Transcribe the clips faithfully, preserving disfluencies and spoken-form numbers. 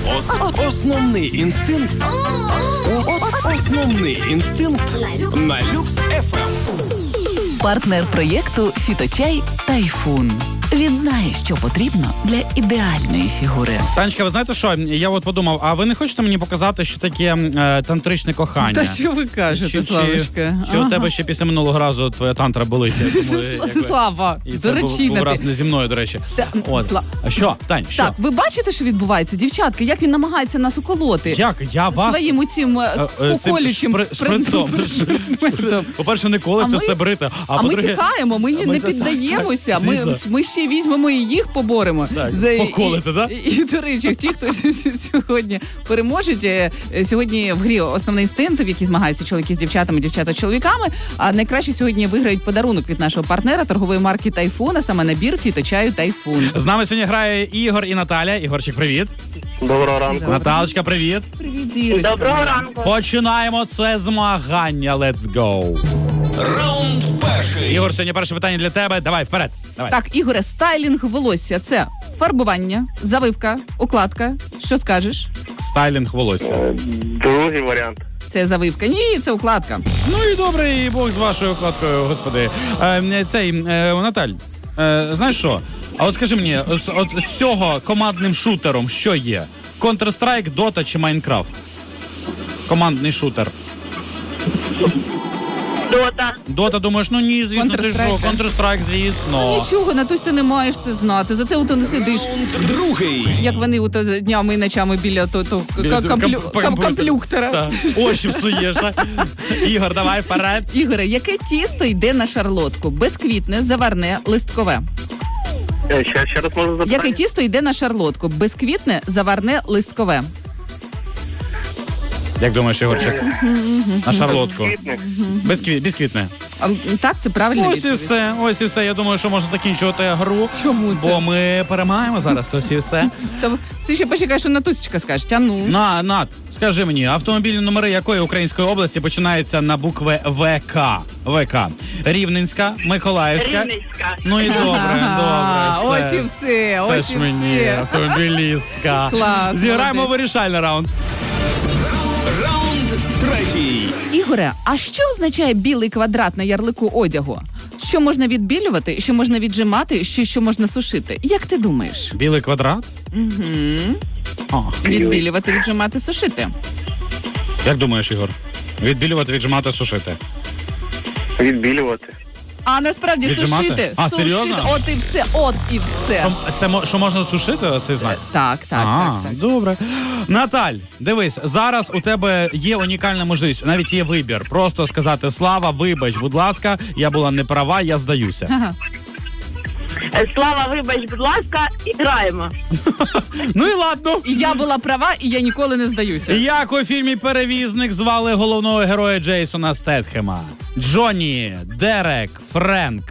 Ос- Основний інстинкт. Основний інстинкт на Люкс еф ем. Партнер проєкту «Фіточай Тайфун». Він знає, що потрібно для ідеальної фігури. Танечка, ви знаєте що? Я от подумав, а ви не хочете мені показати, що таке е, тантричне кохання? Та що ви кажете, Чи, Славочка? чи, чи у тебе ще після минулого разу твоя тантра болить? Я думаю, якби- Слава, І це був, доречі був на раз ти. не зі мною, до речі. Та, От. Сла- А що? Тань, що? Так, ви бачите, що відбувається? Дівчатка, як він намагається нас уколоти? Як? Я вас... Своїм оцим Е, е, цим уколючим шпри- шприцом. предметом. По-перше, не коли А це ми- все брите. А, А ми по-друге, тікаємо, ми а не ми- піддаємося. так, Ми, звісно. ми ще візьмемо і їх поборемо. Так, За- поколите, і, да? І, і, до речі, ті, хто сьогодні переможуть, е, сьогодні в грі «Основний інстинкт», в якій змагаються чоловіки з дівчатами, дівчата з чоловіками, а найкраще сьогодні виграють подарунок від нашого партнера торгової марки «Тайфун», а саме набір «Фіточаю Тайфун». З нами сьогодні грає Ігор і Наталя. Ігорчик, привіт. Доброго ранку. Добре. Наталочка, привіт. Привіт, Ірочка. Доброго ранку. Починаємо це змагання. Let's go. Раунд перший. Ігор, сьогодні перше питання для тебе. Давай, вперед. Давай. Так, Ігоре, стайлінг волосся – це фарбування, завивка, укладка. Що скажеш? Стайлінг волосся. Е, Другий варіант. Це завивка. Ні, це укладка. Ну і добре, і Бог з вашою укладкою, господи. Е, цей, е, Наталь, е, знаєш що? А от скажи мені, з, от з цього командним шутером що є? Counter-Strike, Dota чи Minecraft? Командний шутер. Дота. Дота, думаєш, ну ні, звісно, ти що, Counter-Strike, так? Counter-Strike, звісно. Нічого, Натусь, ти не маєш ти знати. Зате ото не сидиш, Раунд другий. як вони ото днями і ночами біля то, то, Біля ка- камплю, комп- кам- комп'ютера. комплюктора. Так. Очі всуєш, так? Ігор, давай, вперед. Ігоре, яке тісто йде на шарлотку? Безквітне, заварне, листкове. Е, Ще, ще раз можу запитати? Яке тісто йде на шарлотку? Безквітне, заварне, листкове. Як думаєш, Ігорчик? На шарлотку. Квітник. Безкві... Безквітне. А, так, це правильно Ось і відповідь. все, ось і все. Я думаю, що можна закінчувати гру. Чому це? Бо ми перемагаємо зараз, ось і все. Та ти ще почекай, що Натусечка скаже. А ну. На, Нат, скажи мені, автомобільні номери якої української області починаються на букви ВК? ВК. Рівненська, Миколаївська. Рівненська. Ну і добре, Ага, добре. ось і все, Це ось ж і мені, все. автомобілістка. Клас, Зіграємо молодець. вирішальний раунд. Раунд третій. Ігоре, а що означає білий квадрат на ярлику одягу? Що можна відбілювати, що можна віджимати, що, що можна сушити? Як ти думаєш? Білий квадрат? Угу. А, Відбілювати, віджимати, сушити. як думаєш, Ігор? Відбілювати, віджимати, сушити. Відбілювати. А насправді Віджимати? сушити. А, сушити. серйозно? От і все, от і все. Що- Це мо- що можна сушити, оцей знак? Так, так, а, так, так. добре. Наталь, дивись, зараз у тебе є унікальна можливість, навіть є вибір. Просто сказати Слава, вибач, будь ласка, я була не права, я здаюся. Ага. Е, Слава, вибач, будь ласка, і граємо. Ну і ладно. І я була права, і я ніколи не здаюся. Як у фільмі «Перевізник» звали головного героя Джейсона Стетхема? Джонні, Дерек, Френк.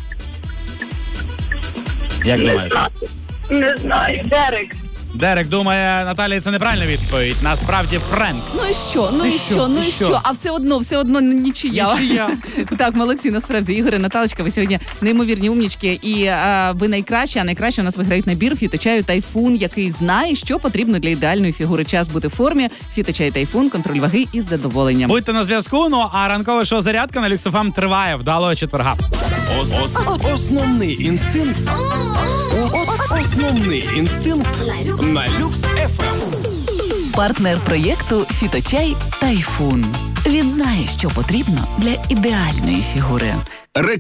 Як думаєш? Не знаю. Дерек. Дерек думає, Наталія, це неправильна відповідь. Насправді Френк. Ну і що? Ну і що? Ну і що? А все одно, все одно нічия. Нічия. Так, молодці, насправді. Ігоре, Наталочка, ви сьогодні неймовірні умнічки. І а, ви найкращі, а найкраще у нас виграють набір «Фіточаю Тайфун», який знає, що потрібно для ідеальної фігури. Час бути в формі. «Фіточай Тайфун», контроль ваги із задоволенням. Будьте на зв'язку, ну а ранкове шоу «Зарядка» на Люкс еф ем триває. Вдалого четверга. Ос- ос- Основний інстинкт. Основний інстинкт на Люкс еф ем. Партнер проєкту «Фіточай Тайфун». Він знає, що потрібно для ідеальної фігури.